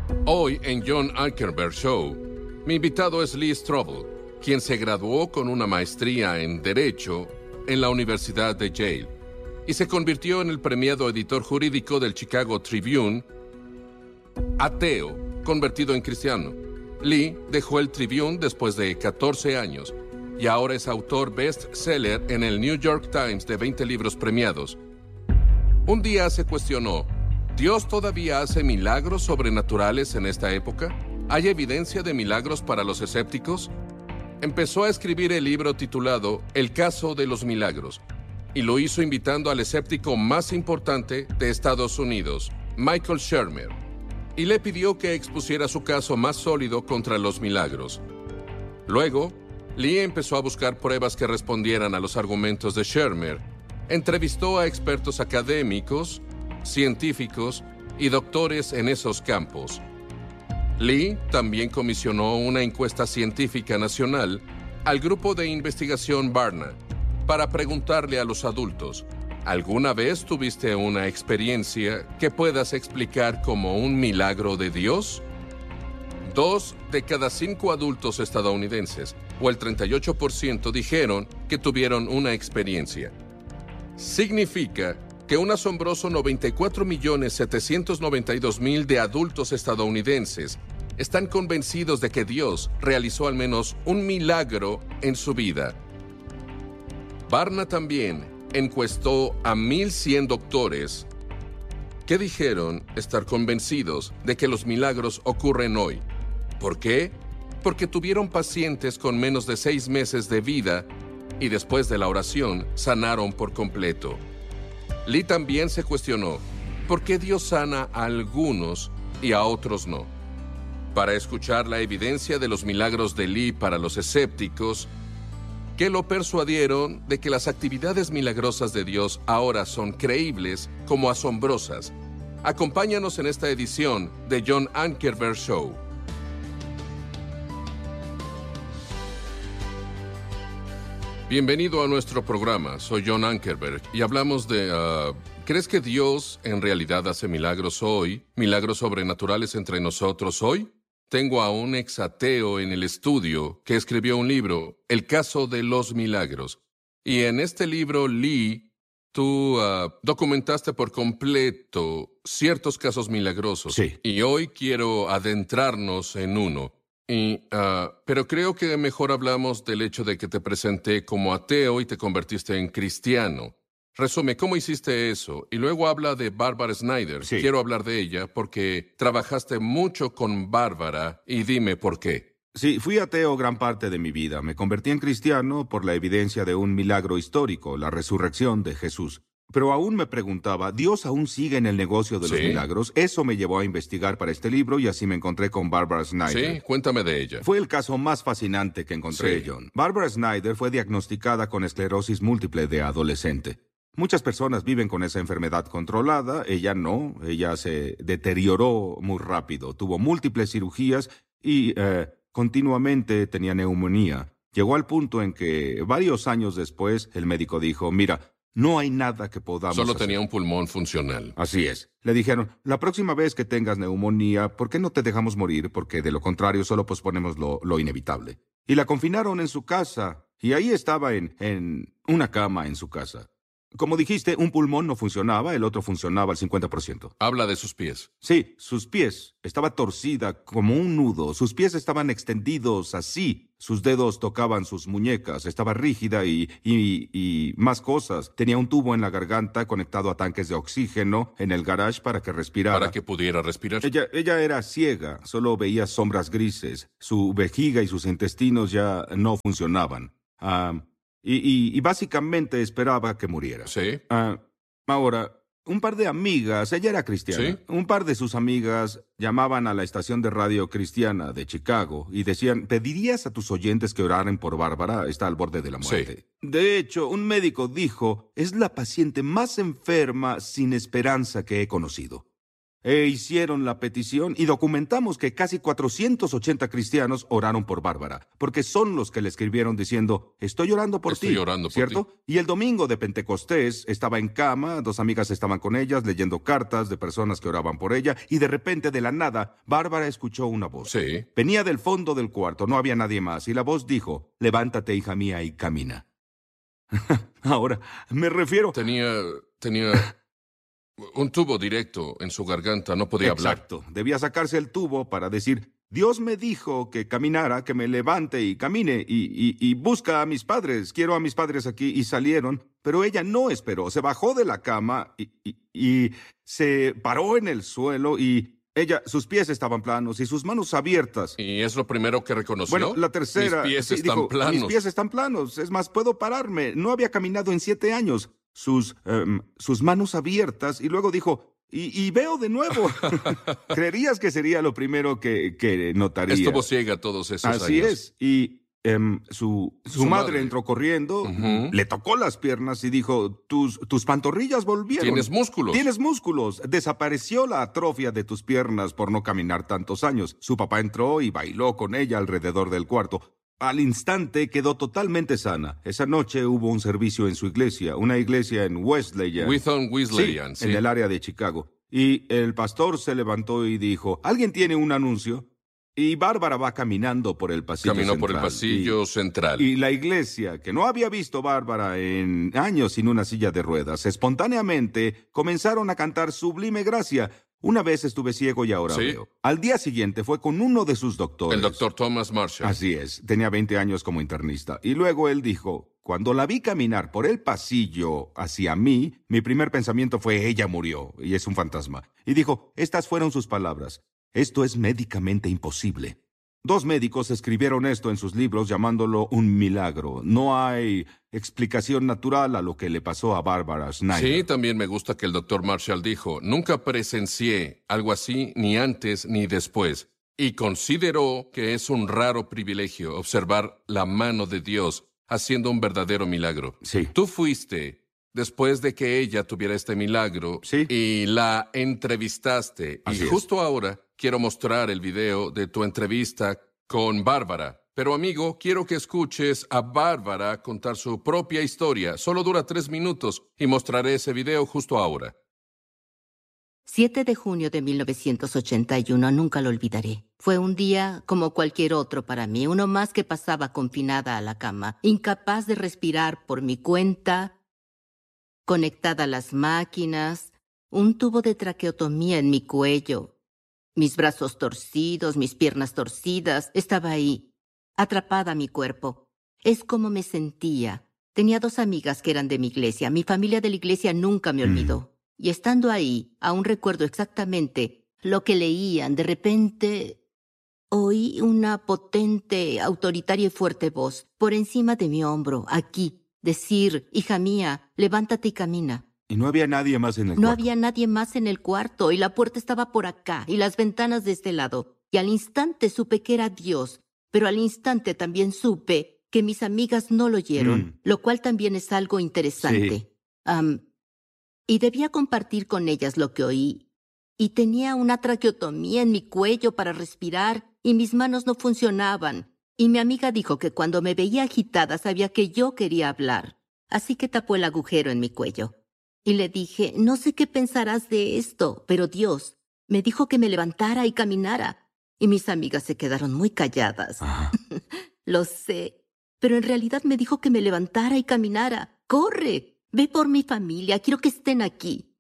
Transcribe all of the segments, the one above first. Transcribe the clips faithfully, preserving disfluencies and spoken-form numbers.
Hoy en John Ankerberg Show, mi invitado es Lee Strobel, quien se graduó con una maestría en Derecho en la Universidad de Yale y se convirtió en el premiado editor jurídico del Chicago Tribune, ateo, convertido en cristiano. Lee dejó el Tribune después de catorce años y ahora es autor bestseller en el New York Times de veinte libros premiados. Un día se cuestionó, ¿Dios todavía hace milagros sobrenaturales en esta época? ¿Hay evidencia de milagros para los escépticos? Empezó a escribir el libro titulado El caso de los milagros, y lo hizo invitando al escéptico más importante de Estados Unidos, Michael Shermer, y le pidió que expusiera su caso más sólido contra los milagros. Luego, Lee empezó a buscar pruebas que respondieran a los argumentos de Shermer. Entrevistó a expertos académicos, científicos y doctores en esos campos. Lee también comisionó una encuesta científica nacional al grupo de investigación Barna para preguntarle a los adultos, ¿alguna vez tuviste una experiencia que puedas explicar como un milagro de Dios? Dos de cada cinco adultos estadounidenses, o el treinta y ocho por ciento, dijeron que tuvieron una experiencia. Significa que un asombroso noventa y cuatro millones setecientos noventa y dos mil de adultos estadounidenses están convencidos de que Dios realizó al menos un milagro en su vida. Barna también encuestó a mil cien doctores que dijeron estar convencidos de que los milagros ocurren hoy. ¿Por qué? Porque tuvieron pacientes con menos de seis meses de vida y después de la oración sanaron por completo. Lee también se cuestionó, ¿por qué Dios sana a algunos y a otros no? Para escuchar la evidencia de los milagros de Lee para los escépticos, que lo persuadieron de que las actividades milagrosas de Dios ahora son creíbles como asombrosas. Acompáñanos en esta edición de John Ankerberg Show. Bienvenido a nuestro programa. Soy John Ankerberg y hablamos de... Uh, ¿crees que Dios en realidad hace milagros hoy? ¿Milagros sobrenaturales entre nosotros hoy? Tengo a un exateo en el estudio que escribió un libro, El caso de los milagros. Y en este libro, Lee, tú uh, documentaste por completo ciertos casos milagrosos. Sí. Y hoy quiero adentrarnos en uno. Y, uh, pero creo que mejor hablamos del hecho de que te presenté como ateo y te convertiste en cristiano. Resume, ¿cómo hiciste eso? Y luego habla de Barbara Snyder. Sí. Quiero hablar de ella porque trabajaste mucho con Bárbara y dime por qué. Sí, fui ateo gran parte de mi vida. Me convertí en cristiano por la evidencia de un milagro histórico, la resurrección de Jesús. Pero aún me preguntaba, ¿Dios aún sigue en el negocio de los Sí. milagros? Eso me llevó a investigar para este libro y así me encontré con Barbara Snyder. Sí, cuéntame de ella. Fue el caso más fascinante que encontré, Sí. John. Barbara Snyder fue diagnosticada con esclerosis múltiple de adolescente. Muchas personas viven con esa enfermedad controlada, ella no, ella se deterioró muy rápido, tuvo múltiples cirugías y eh, continuamente tenía neumonía. Llegó al punto en que varios años después el médico dijo, mira, no hay nada que podamos Solo hacer. tenía un pulmón funcional. Así es. Le dijeron, la próxima vez que tengas neumonía, ¿por qué no te dejamos morir? Porque de lo contrario solo posponemos lo, lo inevitable. Y la confinaron en su casa, y ahí estaba en, en una cama en su casa. Como dijiste, un pulmón no funcionaba, el otro funcionaba al cincuenta por ciento. Habla de sus pies. Sí, sus pies. Estaba torcida como un nudo. Sus pies estaban extendidos así. Sus dedos tocaban sus muñecas. Estaba rígida y, y, y más cosas. Tenía un tubo en la garganta conectado a tanques de oxígeno en el garage para que respirara. Para que pudiera respirar. Ella, ella era ciega. Solo veía sombras grises. Su vejiga y sus intestinos ya no funcionaban. Ah... Y, y, y básicamente esperaba que muriera. Sí. Ah, ahora, un par de amigas, ella era cristiana, ¿Sí? un par de sus amigas llamaban a la estación de radio cristiana de Chicago y decían, ¿pedirías a tus oyentes que oraran por Bárbara? Está al borde de la muerte. Sí. De hecho, un médico dijo, es la paciente más enferma sin esperanza que he conocido. E hicieron la petición y documentamos que casi cuatrocientos ochenta cristianos oraron por Bárbara, porque son los que le escribieron diciendo, estoy orando por Estoy ti, orando por ¿cierto? ti. Y el domingo de Pentecostés estaba en cama, dos amigas estaban con ellas leyendo cartas de personas que oraban por ella, y de repente, de la nada, Bárbara escuchó una voz. Sí. Venía del fondo del cuarto, no había nadie más, y la voz dijo, levántate, hija mía, y camina. Ahora, me refiero... Tenía... tenía... un tubo directo en su garganta, no podía hablar. Exacto. Debía sacarse el tubo para decir, Dios me dijo que caminara, que me levante y camine, y, y, y busca a mis padres. Quiero a mis padres aquí. Y salieron, pero ella no esperó. Se bajó de la cama y, y, y se paró en el suelo y ella, sus pies estaban planos y sus manos abiertas. ¿Y es lo primero que reconoció? Bueno, la tercera... Mis pies sí, están dijo, planos. Mis pies están planos. Es más, puedo pararme. No había caminado en siete años. Sus, um, sus manos abiertas, y luego dijo, y, y veo de nuevo. Creerías que sería lo primero que, que notaría. Estuvo ciega todos esos años. Así es. Y um, su, su, Su madre, madre. entró corriendo, Ujú. le tocó las piernas y dijo, tus, tus pantorrillas volvieron. Tienes músculos. Tienes músculos. Desapareció la atrofia de tus piernas por no caminar tantos años. Su papá entró y bailó con ella alrededor del cuarto. Al instante quedó totalmente sana. Esa noche hubo un servicio en su iglesia, una iglesia en Wesleyan. Withon Wesleyan, sí, sí. en el área de Chicago. Y el pastor se levantó y dijo, ¿alguien tiene un anuncio? Y Bárbara va caminando por el pasillo Caminó central. por el pasillo y, central. Y la iglesia, que no había visto Bárbara en años sin una silla de ruedas, espontáneamente comenzaron a cantar Sublime Gracia. Una vez estuve ciego y ahora Sí. veo. Al día siguiente fue con uno de sus doctores. El doctor Thomas Marshall. Así es, tenía veinte años como internista. Y luego él dijo, cuando la vi caminar por el pasillo hacia mí, mi primer pensamiento fue, ella murió, y es un fantasma. Y dijo, estas fueron sus palabras, esto es médicamente imposible. Dos médicos escribieron esto en sus libros llamándolo un milagro. No hay explicación natural a lo que le pasó a Bárbara Schneider. Sí, también me gusta que el doctor Marshall dijo, nunca presencié algo así ni antes ni después, y consideró que es un raro privilegio observar la mano de Dios haciendo un verdadero milagro. Sí. Tú fuiste, después de que ella tuviera este milagro, Sí. y la entrevistaste, Así y es. justo ahora quiero mostrar el video de tu entrevista con Bárbara. Pero amigo, quiero que escuches a Bárbara contar su propia historia. Solo dura tres minutos y mostraré ese video justo ahora. siete de junio de mil novecientos ochenta y uno, nunca lo olvidaré. Fue un día como cualquier otro para mí, uno más que pasaba confinada a la cama, incapaz de respirar por mi cuenta, conectada a las máquinas, un tubo de traqueotomía en mi cuello, mis brazos torcidos, mis piernas torcidas. Estaba ahí, atrapada a mi cuerpo. Es como me sentía. Tenía dos amigas que eran de mi iglesia. Mi familia de la iglesia nunca me olvidó. Y estando ahí, aún recuerdo exactamente lo que leían. De repente oí una potente, autoritaria y fuerte voz por encima de mi hombro, aquí, decir, hija mía, levántate y camina. Y no había nadie más en el No cuarto. había nadie más en el cuarto y la puerta estaba por acá y las ventanas de este lado. Y al instante supe que era Dios, pero al instante también supe que mis amigas no lo oyeron, Mm. lo cual también es algo interesante. Am, y debía compartir con ellas lo que oí. Y tenía una traqueotomía en mi cuello para respirar y mis manos no funcionaban. Y mi amiga dijo que cuando me veía agitada sabía que yo quería hablar. Así que tapó el agujero en mi cuello. Y le dije, no sé qué pensarás de esto, pero Dios me dijo que me levantara y caminara. Y mis amigas se quedaron muy calladas. Ajá. Lo sé, pero en realidad me dijo que me levantara y caminara. ¡Corre! Ve por mi familia, quiero que estén aquí.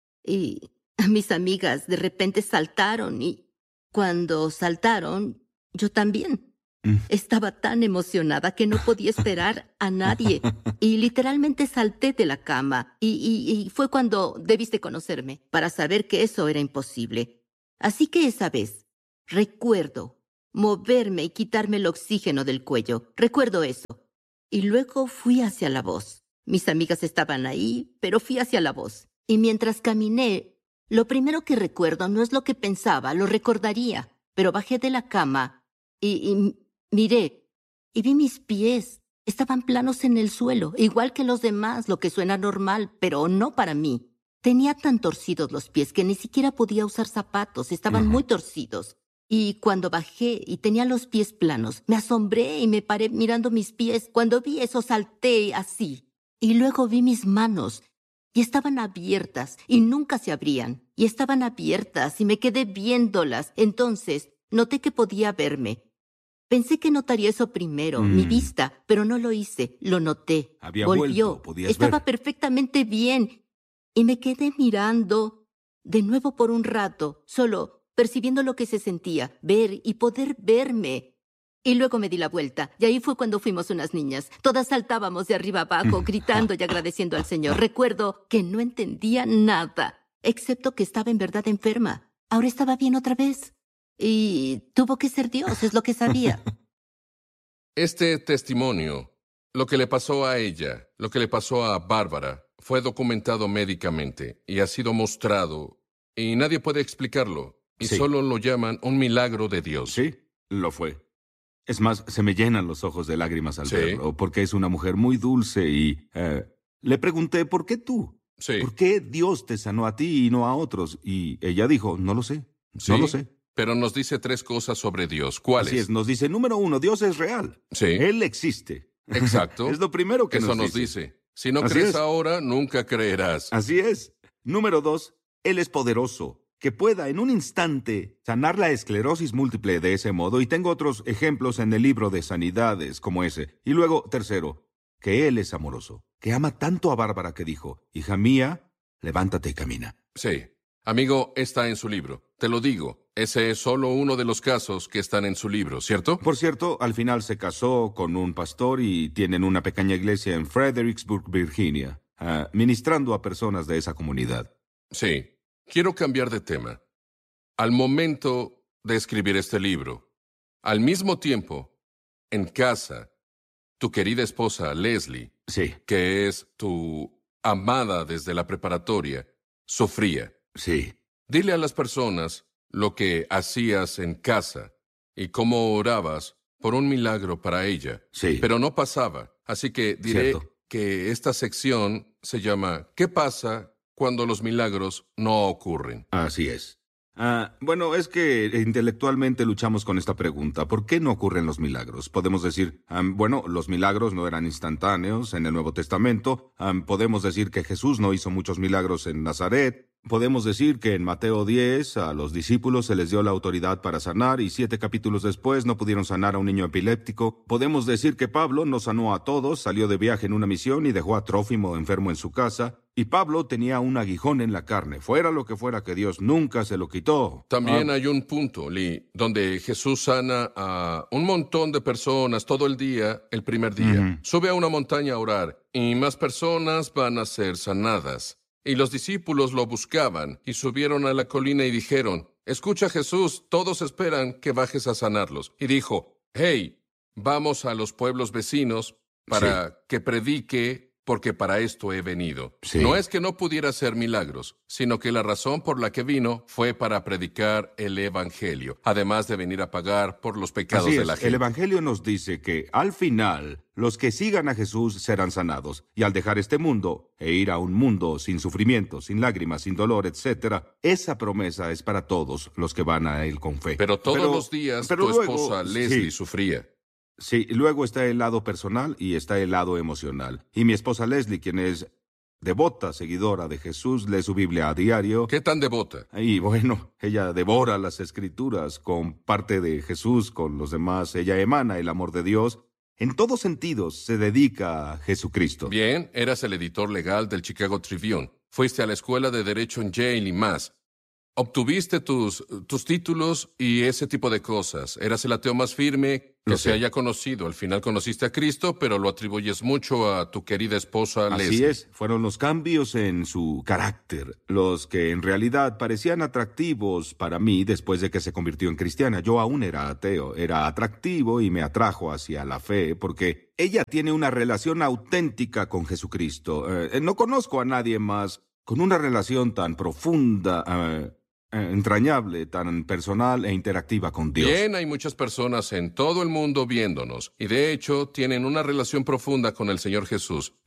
Y mis amigas de repente saltaron y cuando saltaron, yo también. Mm. Estaba tan emocionada que no podía esperar a nadie. Y literalmente salté de la cama. Y, y, y fue cuando debiste conocerme para saber que eso era imposible. Así que esa vez, recuerdo moverme y quitarme el oxígeno del cuello. Recuerdo eso. Y luego fui hacia la voz. Mis amigas estaban ahí, pero fui hacia la voz. Y mientras caminé, lo primero que recuerdo no es lo que pensaba, lo recordaría. Pero bajé de la cama y, y miré y vi mis pies. Estaban planos en el suelo, igual que los demás, lo que suena normal, pero no para mí. Tenía tan torcidos los pies que ni siquiera podía usar zapatos, estaban Ujú. muy torcidos. Y cuando bajé y tenía los pies planos, me asombré y me paré mirando mis pies. Cuando vi eso, salté así. Y luego vi mis manos y estaban abiertas y nunca se abrían. Y estaban abiertas y me quedé viéndolas. Entonces noté que podía verme. Pensé que notaría eso primero, Mm. mi vista, pero no lo hice. Lo noté. Había Volvió. vuelto, podías Estaba ver. perfectamente bien. Y me quedé mirando de nuevo por un rato, solo percibiendo lo que se sentía, ver y poder verme. Y luego me di la vuelta, y ahí fue cuando fuimos unas niñas. Todas saltábamos de arriba abajo, gritando y agradeciendo al Señor. Recuerdo que no entendía nada, excepto que estaba en verdad enferma. Ahora estaba bien otra vez. Y tuvo que ser Dios, es lo que sabía. Este testimonio, lo que le pasó a ella, lo que le pasó a Bárbara, fue documentado médicamente y ha sido mostrado, y nadie puede explicarlo, y Sí. solo lo llaman un milagro de Dios. Sí, lo fue. Es más, se me llenan los ojos de lágrimas al Sí. verlo, porque es una mujer muy dulce y eh, le pregunté, ¿por qué tú? Sí. ¿Por qué Dios te sanó a ti y no a otros? Y ella dijo, no lo sé, Sí, no lo sé. pero nos dice tres cosas sobre Dios. ¿Cuáles? Así es, nos dice, número uno, Dios es real. Sí. Él existe. Exacto. Es lo primero que Eso nos, nos dice. dice. Si no Así crees es. ahora, nunca creerás. Así es. Número dos, Él es poderoso, que pueda en un instante sanar la esclerosis múltiple de ese modo, y tengo otros ejemplos en el libro de sanidades como ese. Y luego, tercero, que Él es amoroso, que ama tanto a Bárbara que dijo, hija mía, levántate y camina. Sí. Amigo, está en su libro. Te lo digo, ese es solo uno de los casos que están en su libro, ¿cierto? Por cierto, al final se casó con un pastor y tienen una pequeña iglesia en Fredericksburg, Virginia, ah, ministrando a personas de esa comunidad. Sí. Quiero cambiar de tema. Al momento de escribir este libro, al mismo tiempo, en casa, tu querida esposa Leslie, Sí, que es tu amada desde la preparatoria, sufría. sí. Dile a las personas lo que hacías en casa y cómo orabas por un milagro para ella. Sí. Pero no pasaba. Así que diré Cierto. que esta sección se llama ¿Qué pasa cuando los milagros no ocurren? Así es. Ah, bueno, es que intelectualmente luchamos con esta pregunta. ¿Por qué no ocurren los milagros? Podemos decir, ah, bueno, los milagros no eran instantáneos en el Nuevo Testamento. Ah, podemos decir que Jesús no hizo muchos milagros en Nazaret. Podemos decir que en Mateo diez a los discípulos se les dio la autoridad para sanar y siete capítulos después no pudieron sanar a un niño epiléptico. Podemos decir que Pablo no sanó a todos, salió de viaje en una misión y dejó a Trófimo enfermo en su casa. Y Pablo tenía un aguijón en la carne. Fuera lo que fuera, que Dios nunca se lo quitó. También Ah, hay un punto, Lee, donde Jesús sana a un montón de personas todo el día, el primer día. Ujú. Sube a una montaña a orar y más personas van a ser sanadas. Y los discípulos lo buscaban y subieron a la colina y dijeron, escucha Jesús, todos esperan que bajes a sanarlos. Y dijo, hey, vamos a los pueblos vecinos para que predique, porque para esto he venido. Sí. No es que no pudiera hacer milagros, sino que la razón por la que vino fue para predicar el Evangelio, además de venir a pagar por los pecados Así de es, la el gente. Evangelio nos dice que al final los que sigan a Jesús serán sanados, y al dejar este mundo e ir a un mundo sin sufrimiento, sin lágrimas, sin dolor, etcétera, esa promesa es para todos los que van a él con fe. Pero todos los días pero tu luego- esposa Leslie sí, sufría. sí, luego está el lado personal y está el lado emocional. Y mi esposa Leslie, quien es devota seguidora de Jesús, lee su Biblia a diario. ¿Qué tan devota? Y bueno, ella devora las escrituras, comparte de Jesús con los demás, ella emana el amor de Dios. En todos sentidos se dedica a Jesucristo. Bien, eras el editor legal del Chicago Tribune. Fuiste a la escuela de Derecho en Yale y más. Obtuviste tus, tus títulos y ese tipo de cosas. Eras el ateo más firme que Lo se sé. haya conocido. Al final conociste a Cristo, pero lo atribuyes mucho a tu querida esposa Así Leslie. es, fueron los cambios en su carácter, los que en realidad parecían atractivos para mí después de que se convirtió en cristiana. Yo aún era ateo, era atractivo y me atrajo hacia la fe porque ella tiene una relación auténtica con Jesucristo. Eh, no conozco a nadie más con una relación tan profunda, eh, eh, entrañable, tan personal e interactiva con Dios. Bien, hay muchas personas en todo el mundo viéndonos y de hecho tienen una relación profunda con el Señor Jesús. Ujú.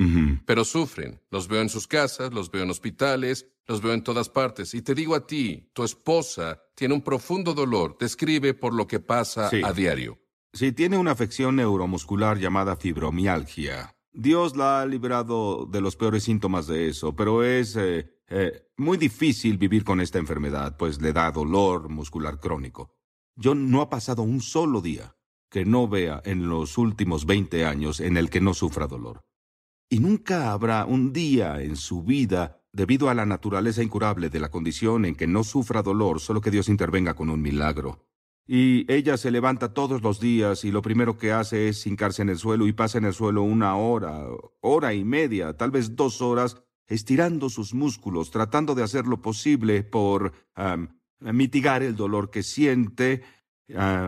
pero sufren. Los veo en sus casas, los veo en hospitales, los veo en todas partes. Y te digo a ti, tu esposa tiene un profundo dolor. Describe por lo que pasa Sí. a diario. Sí, tiene una afección neuromuscular llamada fibromialgia. Dios la ha librado de los peores síntomas de eso, pero es eh, eh, muy difícil vivir con esta enfermedad, pues le da dolor muscular crónico. Yo no ha pasado un solo día que no vea en los últimos veinte años en el que no sufra dolor. Y nunca habrá un día en su vida, debido a la naturaleza incurable de la condición, en que no sufra dolor, solo que Dios intervenga con un milagro. Y ella se levanta todos los días y lo primero que hace es hincarse en el suelo y pasa en el suelo una hora, hora y media, tal vez dos horas, estirando sus músculos, tratando de hacer lo posible por um, mitigar el dolor que siente. Uh,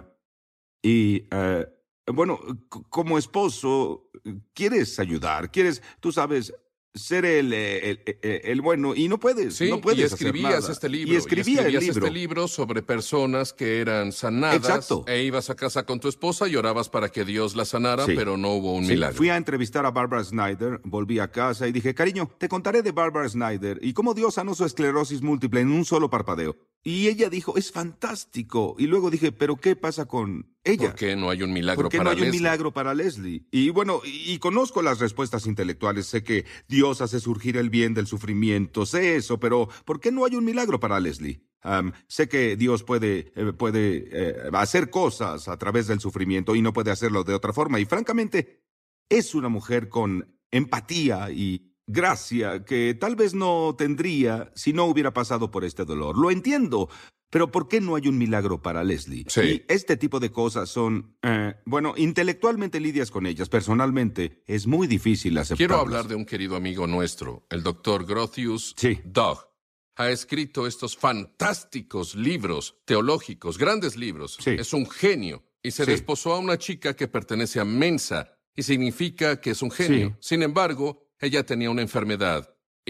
y, uh, bueno, c- como esposo, quieres ayudar, quieres, tú sabes, ser el, el, el, el bueno, y no puedes, Sí, no puedes y hacer escribías nada. este libro. Y escribía escribías el libro. este libro sobre personas que eran sanadas. Exacto. E ibas a casa con tu esposa y orabas para que Dios la sanara, Sí. pero no hubo un Sí, milagro. fui a entrevistar a Barbara Snyder, volví a casa y dije, cariño, te contaré de Barbara Snyder y cómo Dios sanó su esclerosis múltiple en un solo parpadeo. Y ella dijo, es fantástico. Y luego dije, ¿pero qué pasa con ella? ¿Por qué no hay un milagro ¿Por qué para no hay un Leslie? milagro para Leslie? Y bueno, y, y conozco las respuestas intelectuales. Sé que Dios hace surgir el bien del sufrimiento, sé eso, pero ¿por qué no hay un milagro para Leslie? Um, sé que Dios puede, eh, puede eh, hacer cosas a través del sufrimiento y no puede hacerlo de otra forma. Y francamente, es una mujer con empatía y gracia que tal vez no tendría si no hubiera pasado por este dolor. Lo entiendo, pero ¿por qué no hay un milagro para Leslie? Sí. Y este tipo de cosas son, eh, bueno, intelectualmente lidias con ellas. Personalmente, es muy difícil aceptarlas. Quiero hablar de un querido amigo nuestro, el doctor Grotius Sí. Doug. Ha escrito estos fantásticos libros teológicos, grandes libros. Sí. Es un genio. Y se Sí. desposó a una chica que pertenece a Mensa, y significa que es un genio. Sí. Sin embargo, ella tenía una enfermedad.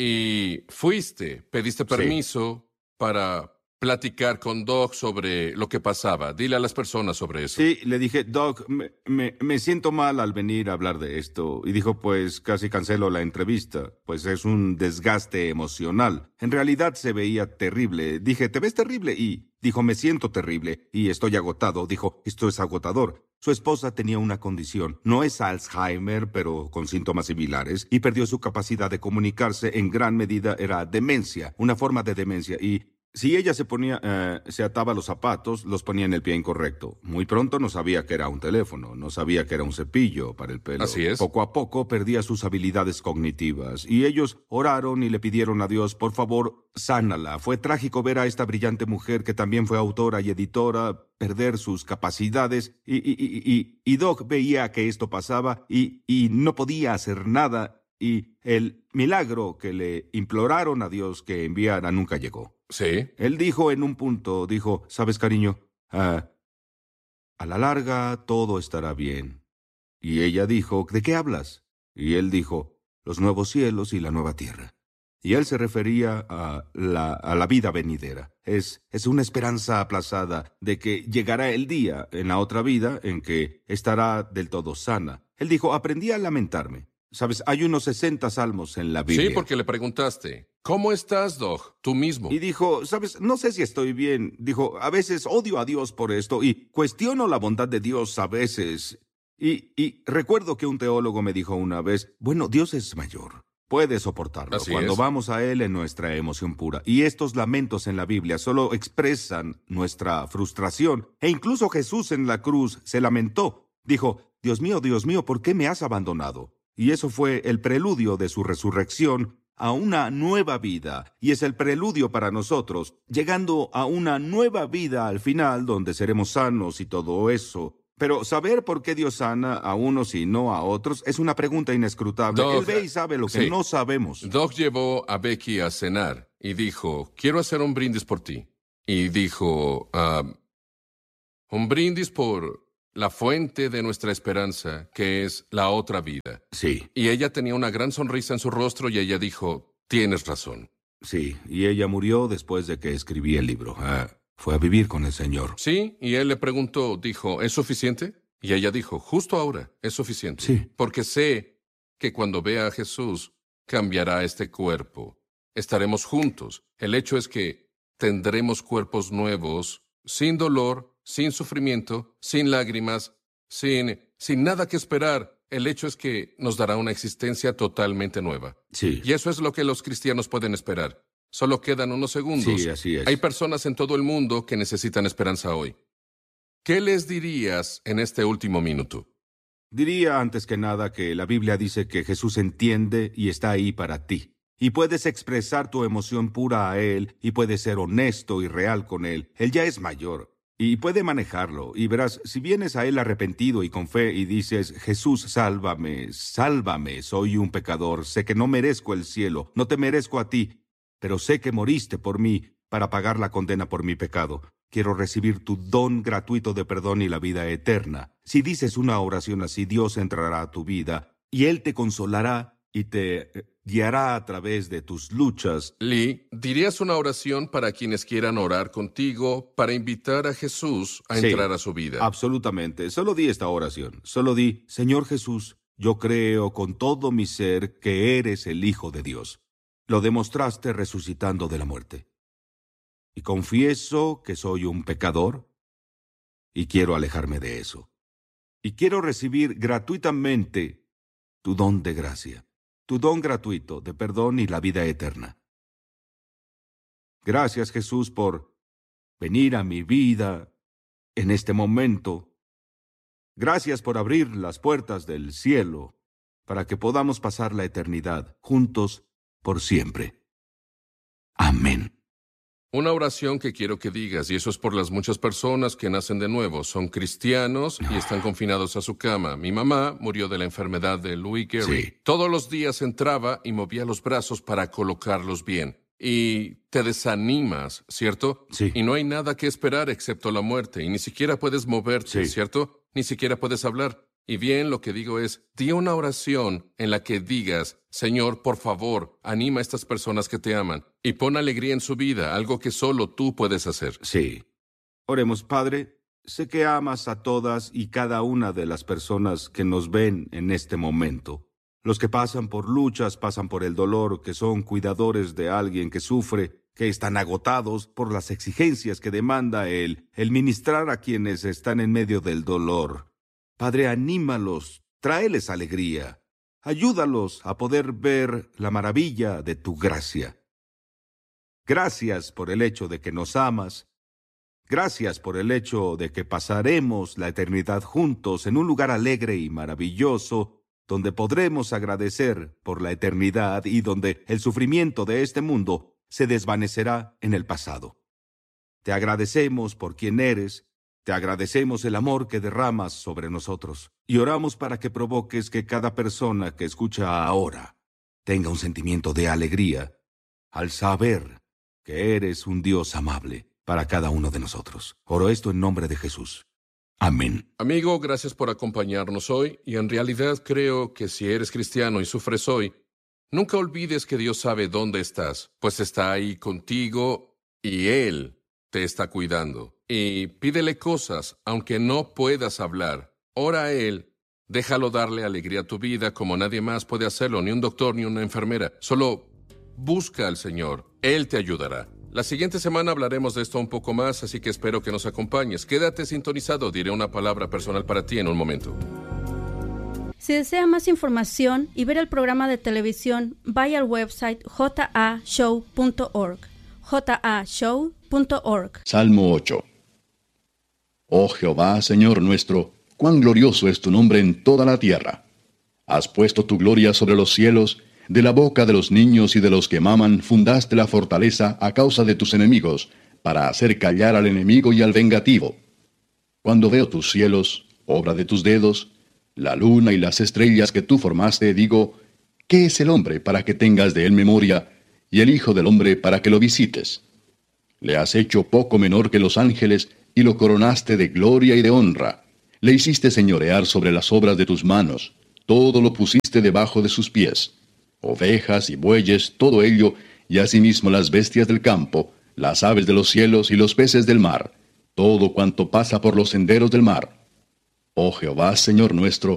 Y fuiste, pediste permiso para platicar con Doug sobre lo que pasaba. Dile a las personas sobre eso. Sí, le dije, Doc, me, me, me siento mal al venir a hablar de esto. Y dijo, pues casi cancelo la entrevista, pues es un desgaste emocional. En realidad se veía terrible. Dije, ¿te ves terrible? Y dijo, me siento terrible y estoy agotado. Dijo, esto es agotador. Su esposa tenía una condición. No es Alzheimer, pero con síntomas similares, y perdió su capacidad de comunicarse. En gran medida era demencia, una forma de demencia. Y si ella se ponía, eh, se ataba los zapatos, los ponía en el pie incorrecto. Muy pronto no sabía que era un teléfono, no sabía que era un cepillo para el pelo. Así es. Poco a poco perdía sus habilidades cognitivas. Y ellos oraron y le pidieron a Dios, por favor, sánala. Fue trágico ver a esta brillante mujer, que también fue autora y editora, perder sus capacidades. Y, y, y, y, y Doc veía que esto pasaba y, y no podía hacer nada. Y el milagro que le imploraron a Dios que enviara nunca llegó. Sí. Él dijo en un punto, dijo, ¿sabes, cariño? Ah, a la larga todo estará bien. Y ella dijo, ¿de qué hablas? Y él dijo, los nuevos cielos y la nueva tierra. Y él se refería a la, a la vida venidera. Es, es una esperanza aplazada de que llegará el día en la otra vida en que estará del todo sana. Él dijo, aprendí a lamentarme. Sabes, hay unos sesenta salmos en la Biblia. Sí, porque le preguntaste, ¿cómo estás, Doug? Tú mismo. Y dijo, sabes, no sé si estoy bien. Dijo, a veces odio a Dios por esto y cuestiono la bondad de Dios a veces. Y, y recuerdo que un teólogo me dijo una vez, bueno, Dios es mayor. Puede soportarlo Así cuando es. vamos a Él en nuestra emoción pura. Y estos lamentos en la Biblia solo expresan nuestra frustración. E incluso Jesús en la cruz se lamentó. Dijo, Dios mío, Dios mío, ¿por qué me has abandonado? Y eso fue el preludio de su resurrección a una nueva vida. Y es el preludio para nosotros, llegando a una nueva vida al final, donde seremos sanos y todo eso. Pero saber por qué Dios sana a unos y no a otros es una pregunta inescrutable. Doug, Él ve y sabe lo que sí. no sabemos. Doug llevó a Becky a cenar y dijo, quiero hacer un brindis por ti. Y dijo, ah, un brindis por la fuente de nuestra esperanza, que es la otra vida. Sí, Y ella tenía una gran sonrisa en su rostro y ella dijo, tienes razón. sí. Y ella murió después de que escribí el libro. Ah, fue a vivir con el Señor. Sí, y él le preguntó, dijo, ¿es suficiente? Y ella dijo, justo ahora, es suficiente. Sí. Porque sé que cuando vea a Jesús, cambiará este cuerpo. Estaremos juntos. El hecho es que tendremos cuerpos nuevos, sin dolor, sin sufrimiento, sin lágrimas, sin, sin nada que esperar. El hecho es que nos dará una existencia totalmente nueva. Sí. Y eso es lo que los cristianos pueden esperar. Solo quedan unos segundos. Sí, así es. Hay personas en todo el mundo que necesitan esperanza hoy. ¿Qué les dirías en este último minuto? Diría antes que nada que la Biblia dice que Jesús entiende y está ahí para ti. Y puedes expresar tu emoción pura a Él y puedes ser honesto y real con Él. Él ya es mayor y puede manejarlo. Y verás, si vienes a Él arrepentido y con fe y dices, Jesús, sálvame, sálvame, soy un pecador, sé que no merezco el cielo, no te merezco a ti, pero sé que moriste por mí para pagar la condena por mi pecado. Quiero recibir tu don gratuito de perdón y la vida eterna. Si dices una oración así, Dios entrará a tu vida y Él te consolará y te guiará a través de tus luchas. Lee, ¿dirías una oración para quienes quieran orar contigo, para invitar a Jesús a Sí, entrar a su vida? Absolutamente. Solo di esta oración. Solo di, Señor Jesús, yo creo con todo mi ser que eres el Hijo de Dios. Lo demostraste resucitando de la muerte. Y confieso que soy un pecador y quiero alejarme de eso. Y quiero recibir gratuitamente tu don de gracia, tu don gratuito de perdón y la vida eterna. Gracias, Jesús, por venir a mi vida en este momento. Gracias por abrir las puertas del cielo para que podamos pasar la eternidad juntos por siempre. Amén. Una oración que quiero que digas, y eso es por las muchas personas que nacen de nuevo, son cristianos y están confinados a su cama. Mi mamá murió de la enfermedad de Louis Gehrig. Sí. Todos los días entraba y movía los brazos para colocarlos bien. Y te desanimas, ¿cierto? Sí. Y no hay nada que esperar excepto la muerte, y ni siquiera puedes moverte, Sí. ¿cierto? Ni siquiera puedes hablar. Y bien, lo que digo es, di una oración en la que digas, Señor, por favor, anima a estas personas que te aman y pon alegría en su vida, algo que solo tú puedes hacer. Sí. Oremos, Padre. Sé que amas a todas y cada una de las personas que nos ven en este momento. Los que pasan por luchas, pasan por el dolor, que son cuidadores de alguien que sufre, que están agotados por las exigencias que demanda el, el ministrar a quienes están en medio del dolor. Padre, anímalos, tráeles alegría, ayúdalos a poder ver la maravilla de tu gracia. Gracias por el hecho de que nos amas. Gracias por el hecho de que pasaremos la eternidad juntos en un lugar alegre y maravilloso, donde podremos agradecer por la eternidad y donde el sufrimiento de este mundo se desvanecerá en el pasado. Te agradecemos por quien eres. Te agradecemos el amor que derramas sobre nosotros y oramos para que provoques que cada persona que escucha ahora tenga un sentimiento de alegría al saber que eres un Dios amable para cada uno de nosotros. Oro esto en nombre de Jesús. Amén. Amigo, gracias por acompañarnos hoy, y en realidad creo que si eres cristiano y sufres hoy, nunca olvides que Dios sabe dónde estás, pues está ahí contigo y Él te está cuidando. Y pídele cosas, aunque no puedas hablar. Ora a Él, déjalo darle alegría a tu vida como nadie más puede hacerlo, ni un doctor ni una enfermera. Solo busca al Señor, Él te ayudará. La siguiente semana hablaremos de esto un poco más, así que espero que nos acompañes. Quédate sintonizado, diré una palabra personal para ti en un momento. Si desea más información y ver el programa de televisión, vaya al website j a show punto org. j a show punto org. Salmo ocho. Oh Jehová, Señor nuestro, cuán glorioso es tu nombre en toda la tierra. Has puesto tu gloria sobre los cielos, de la boca de los niños y de los que maman fundaste la fortaleza a causa de tus enemigos, para hacer callar al enemigo y al vengativo. Cuando veo tus cielos, obra de tus dedos, la luna y las estrellas que tú formaste, digo, ¿qué es el hombre para que tengas de él memoria, y el hijo del hombre para que lo visites? Le has hecho poco menor que los ángeles, y lo coronaste de gloria y de honra. Le hiciste señorear sobre las obras de tus manos, todo lo pusiste debajo de sus pies. Ovejas y bueyes, todo ello, y asimismo las bestias del campo, las aves de los cielos y los peces del mar, todo cuanto pasa por los senderos del mar. Oh Jehová, Señor nuestro,